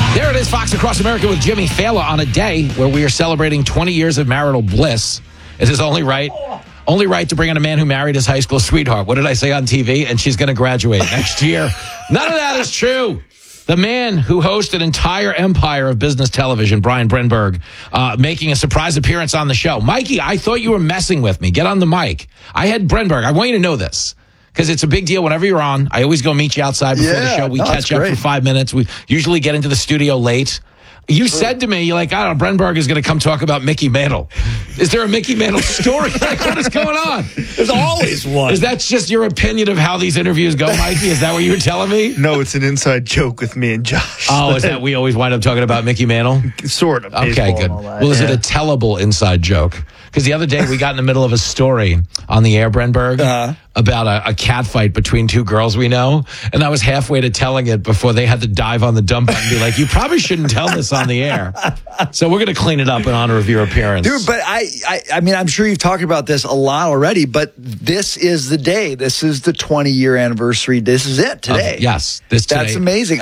There it is, Fox Across America with Jimmy Fallon on a day where we are celebrating 20 years of marital bliss. It is only right to bring in a man who married his high school sweetheart. What did I say on TV? And she's going to graduate next year. None of that is true. The man who hosts an entire empire of business television, Brian Brenberg, making a surprise appearance on the show. Mikey, I thought you were messing with me. Get on the mic. I had Brenberg. I want you to know this, because it's a big deal whenever you're on. I always go meet you outside before the show. We catch up for 5 minutes. We usually get into the studio late. You said to me, you're like, I don't know, Brenberg is going to come talk about Mickey Mantle. Is there a Mickey Mantle story? Like, what is going on? There's always one. Is that just your opinion of how these interviews go, Mikey? Is that what you were telling me? No, it's an inside joke with me and Josh. Oh, is that we always wind up talking about Mickey Mantle? Sort of. Okay, good. Well, is it a tellable inside joke? Because the other day we got in the middle of a story on the air, Brenberg, about a cat fight between two girls we know. And I was halfway to telling it before they had to dive on the dump button and be like, you probably shouldn't tell this on the air. So we're going to clean it up in honor of your appearance. Dude, but I mean, I'm sure you've talked about this a lot already, but this is the day. This is the 20-year anniversary. This is it today. Yes. That's amazing.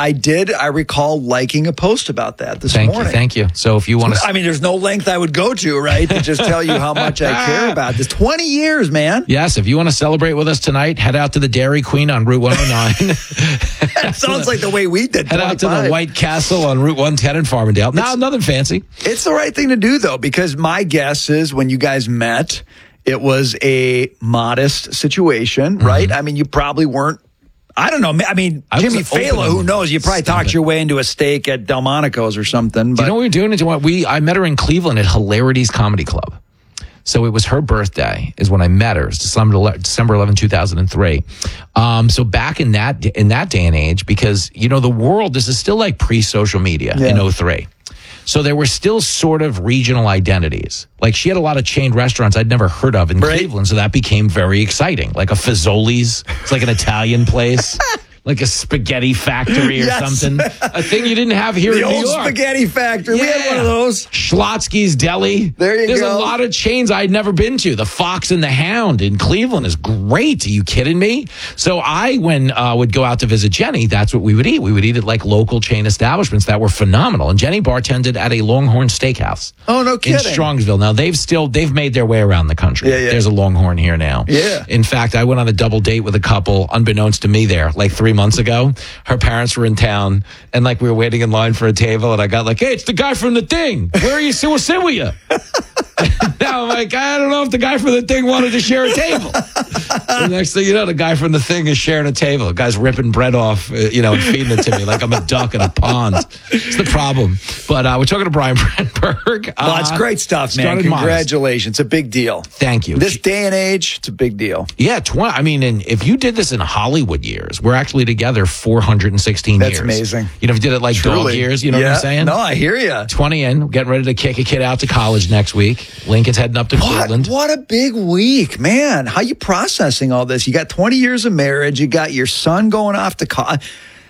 I recall liking a post about that this morning. Thank you. So if you want to... I mean, there's no length I would go to, right, to just tell you how much I care about this. 20 years, man. Yes, if you want to celebrate with us tonight, head out to the Dairy Queen on Route 109. That sounds like the way we did. Head out to the White Castle on Route 110 in Farmingdale. No, nothing fancy. It's the right thing to do, though, because my guess is when you guys met, it was a modest situation, right? I mean, you probably weren't. I don't know. I mean, Jimmy Fallon, who knows? You probably talked your way into a steak at Delmonico's or something. But do you know what we were doing? I met her in Cleveland at Hilarities Comedy Club. So it was her birthday is when I met her. It's December 11, 2003. So back in that day and age, because, you know, the world, this is still like pre-social media in 03. So there were still sort of regional identities. Like she had a lot of chained restaurants I'd never heard of in Cleveland. So that became very exciting. Like a Fazoli's. It's like an Italian place. Like a spaghetti factory or something. A thing you didn't have here in New York. The old spaghetti factory. We had one of those. Schlotsky's Deli. There's a lot of chains I'd never been to. The Fox and the Hound in Cleveland is great. Are you kidding me? So when would go out to visit Jenny, that's what we would eat. We would eat at like local chain establishments that were phenomenal. And Jenny bartended at a Longhorn Steakhouse. Oh, no kidding. In Strongsville. Now, they've made their way around the country. There's a Longhorn here now. Yeah. In fact, I went on a double date with a couple, unbeknownst to me there, like 3 months ago. Her parents were in town, and like we were waiting in line for a table, and I got like, hey, it's the guy from The Thing. Where are you? We'll sit with you. Now I'm like, I don't know if the guy from The Thing wanted to share a table. The next thing you know, the guy from The Thing is sharing a table. The guy's ripping bread off, and feeding it to me like I'm a duck in a pond. It's the problem. But we're talking to Brian Brenberg. Well, it's great stuff, man. Congratulations. It's a big deal. Thank you. This day and age, it's a big deal. Yeah, and if you did this in Hollywood years, we're actually together 416 years. That's amazing. If you did it like dog years, you know what I'm saying? No, I hear you. 20 in, getting ready to kick a kid out to college next week. Lincoln's heading up to Cleveland. What a big week, man. How you processing all this? You got 20 years of marriage. You got your son going off to college.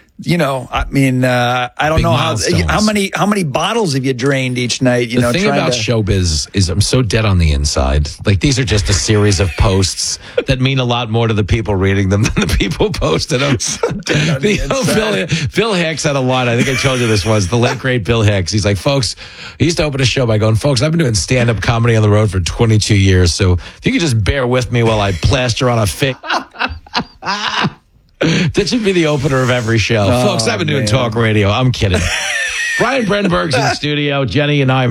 I mean, I don't know how many bottles have you drained each night? The thing about showbiz is I'm so dead on the inside. Like these are just a series of posts that mean a lot more to the people reading them than the people posting them. Bill Hicks had a line. I think I told you this was the late great Bill Hicks. He's like, folks, he used to open a show by going, folks, I've been doing stand-up comedy on the road for 22 years. So if you could just bear with me while I plaster on a fake. That should be the opener of every show. Folks, I've been doing talk radio. I'm kidding. Brian Brenberg's in the studio. Jenny and I